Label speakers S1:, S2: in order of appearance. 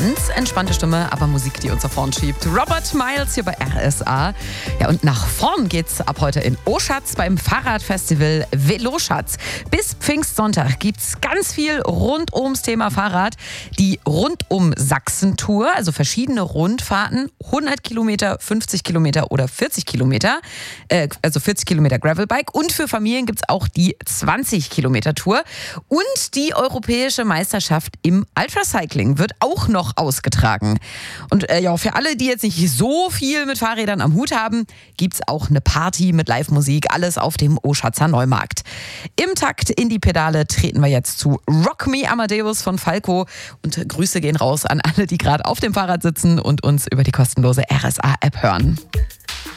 S1: ganz entspannte Stimme, aber Musik, die uns nach vorn schiebt. Robert Miles hier bei RSA. Ja, und nach vorn geht's ab heute in Oschatz beim Fahrradfestival Veloschatz. Bis Pfingstsonntag gibt's ganz viel rund ums Thema Fahrrad. Die Rundum-Sachsen-Tour, also verschiedene Rundfahrten, 100 Kilometer, 50 Kilometer oder 40 Kilometer, also 40 Kilometer Gravelbike. Und für Familien gibt's auch die 20 Kilometer Tour. Und die Europäische Meisterschaft im Ultracycling wird auch noch ausgetragen. Und für alle, die jetzt nicht so viel mit Fahrrädern am Hut haben, gibt's auch eine Party mit Live-Musik, alles auf dem Oschatzer Neumarkt. Im Takt in die Pedale treten wir jetzt zu Rock Me Amadeus von Falco. Und Grüße gehen raus an alle, die gerade auf dem Fahrrad sitzen und uns über die kostenlose RSA-App hören.